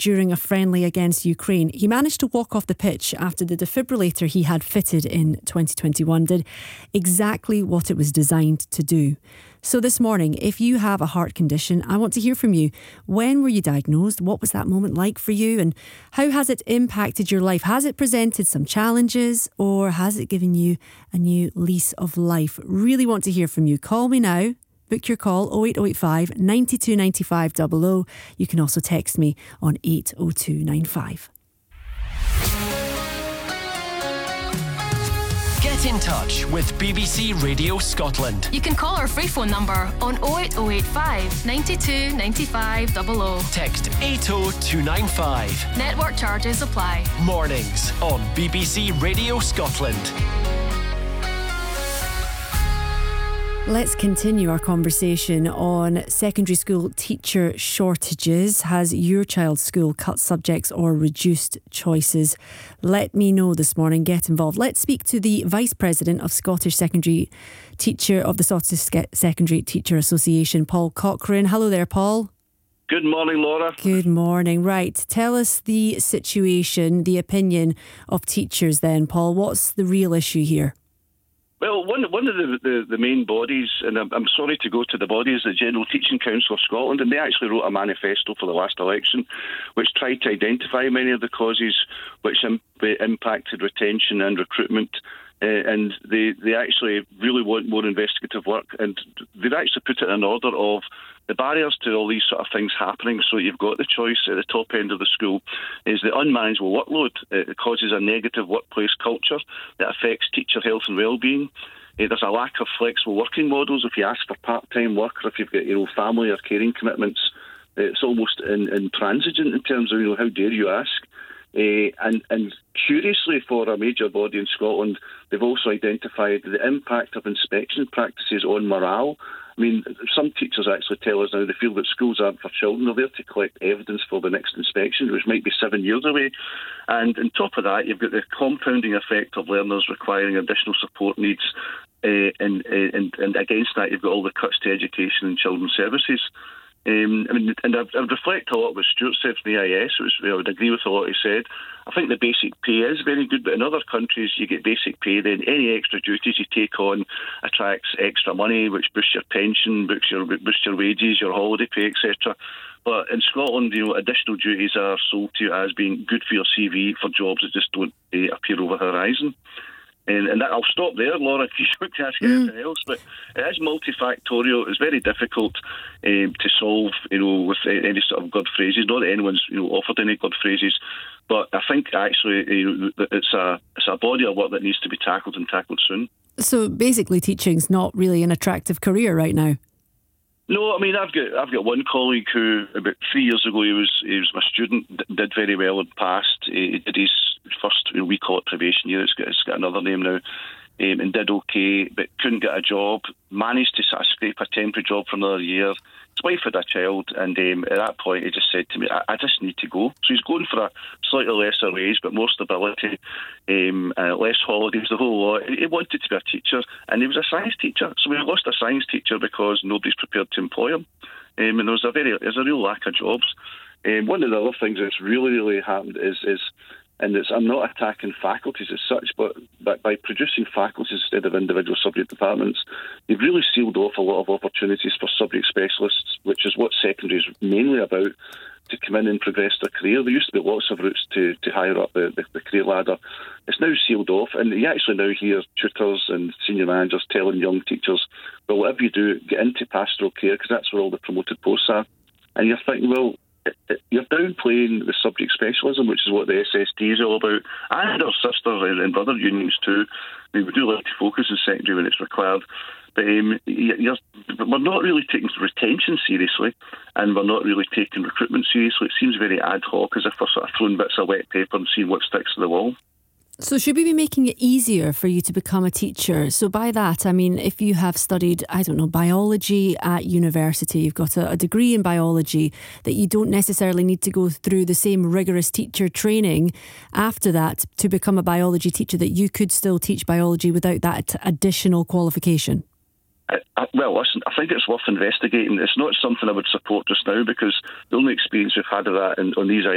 during a friendly against Ukraine. He managed to walk off the pitch after the defibrillator he had fitted in 2021 did exactly what it was designed to do. So this morning, if you have a heart condition, I want to hear from you. When were you diagnosed? What was that moment like for you? And how has it impacted your life? Has it presented some challenges, or has it given you a new lease of life? Really want to hear from you. Call me now. Book your call 08085 92 95 00. You can also text me on 80295. Get in touch with BBC Radio Scotland. You can call our free phone number on 08085 92 95 00. Text 80295. Network charges apply. Mornings on BBC Radio Scotland. Let's continue our conversation on secondary school teacher shortages. Has your child's school cut subjects or reduced choices? Let me know this morning. Get involved. Let's speak to the Vice President of Scottish Secondary Teacher of the Scottish Secondary Teacher Association, Paul Cochrane. Hello there, Paul. Good morning, Laura. Good morning. Right. Tell us the situation, the opinion of teachers then, Paul. What's the real issue here? Well, one of the main bodies, and I'm sorry to go to the body, is the General Teaching Council of Scotland, and they actually wrote a manifesto for the last election which tried to identify many of the causes which impacted retention and recruitment. And they actually really want more investigative work, and they've actually put it in order of the barriers to all these sort of things happening. So you've got the choice at the top end of the school is the unmanageable workload. It causes a negative workplace culture that affects teacher health and well-being. There's a lack of flexible working models. If you ask for part-time work, or if you've got family or caring commitments, it's almost intransigent in terms of how dare you ask. And curiously, for a major body in Scotland, they've also identified the impact of inspection practices on morale. I mean, some teachers actually tell us now they feel that schools aren't for children. They're there to collect evidence for the next inspection, which might be 7 years away. And on top of that, you've got the compounding effect of learners requiring additional support needs. And against that, you've got all the cuts to education and children's services. I'd reflect a lot what Stuart said from the EIS. I would agree with a lot he said. I think the basic pay is very good, but in other countries you get basic pay, then any extra duties you take on attracts extra money, which boosts your pension, boosts your wages, your holiday pay, etc. But in Scotland, additional duties are sold to you as being good for your CV for jobs that just don't appear over the horizon. And I'll stop there, Laura, if you want to ask anything else. But it is multifactorial. It's very difficult to solve, with any sort of good phrases. Not that anyone's offered any good phrases, but I think actually it's a body of work that needs to be tackled soon. So basically, teaching's not really an attractive career right now. No, I mean I've got one colleague who about 3 years ago he was my student, did very well and passed. He did his first, we call it probation year. It's got another name now, and did okay, but couldn't get a job. Managed to sort of scrape a temporary job for another year. His wife had a child, and at that point he just said to me, I just need to go. So he's going for a slightly lesser wage, but more stability, less holidays, the whole lot. He wanted to be a teacher, and he was a science teacher. So we lost a science teacher because nobody's prepared to employ him. And there's a real lack of jobs. One of the other things that's really happened is I'm not attacking faculties as such, but by producing faculties instead of individual subject departments, they've really sealed off a lot of opportunities for subject specialists, which is what secondary is mainly about, to come in and progress their career. There used to be lots of routes to higher up the career ladder. It's now sealed off, and you actually now hear tutors and senior managers telling young teachers, well, whatever you do, get into pastoral care, because that's where all the promoted posts are. And you're thinking, well, you're downplaying the subject specialism, which is what the SST is all about, and our sister and brother unions too. I mean, we do like to focus in secondary when it's required, but we're not really taking retention seriously, and we're not really taking recruitment seriously. It seems very ad hoc, as if we're sort of throwing bits of wet paper and seeing what sticks to the wall. So should we be making it easier for you to become a teacher? So by that, I mean, if you have studied, biology at university, you've got a degree in biology, that you don't necessarily need to go through the same rigorous teacher training after that to become a biology teacher, that you could still teach biology without that additional qualification? Well, listen, I think it's worth investigating. It's not something I would support just now, because the only experience we've had of that on these